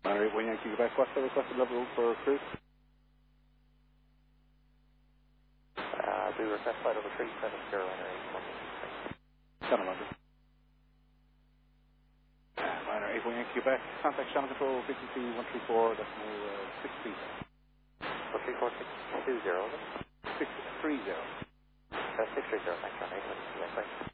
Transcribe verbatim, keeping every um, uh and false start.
Alright, when Yankee Quebec, what's the requested level for cruise? Uh, we request flight over three seven zero and eight one. Channel London. Minor eight one Yankee Quebec, contact channel control frequency one three four decimal six three zero. one three four six two zero. six three zero. Uh, six three zero, thanks, John. eight one Quebec, right.